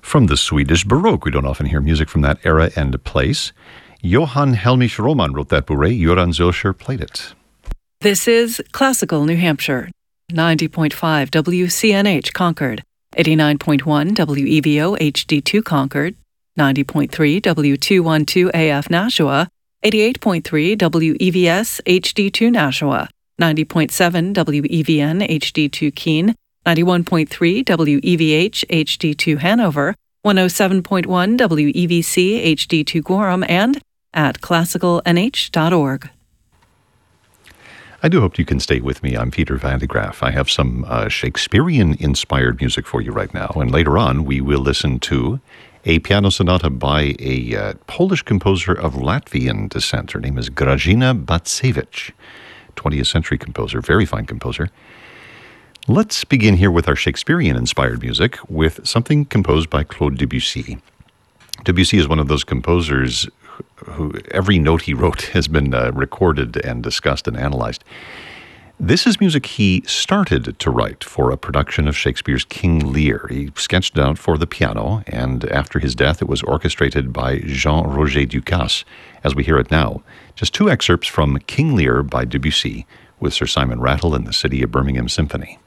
From the Swedish Baroque, we don't often hear music from that era and place. Johann Hellmich Roman wrote that bourrée. Göran Zilscher played it. This is Classical New Hampshire, 90.5 WCNH Concord, 89.1 WEVO HD2 Concord, 90.3 W212 AF Nashua, 88.3 WEVS HD2 Nashua, 90.7 WEVN HD2 Keene, 91.3 WEVH HD2 Hanover, 107.1 WEVC HD2 Gorham, and at classicalnh.org. I do hope you can stay with me. I'm Peter Van de Graaf. I have some Shakespearean-inspired music for you right now, and later on we will listen to a piano sonata by a Polish composer of Latvian descent. Her name is Grażyna Bacewicz, 20th century composer, very fine composer. Let's begin here with our Shakespearean-inspired music with something composed by Claude Debussy. Debussy is one of those composers who every note he wrote has been recorded and discussed and analyzed. This is music he started to write for a production of Shakespeare's King Lear. He sketched it out for the piano, and after his death it was orchestrated by Jean-Roger Ducasse, as we hear it now. Just two excerpts from King Lear by Debussy with Sir Simon Rattle and the City of Birmingham Symphony.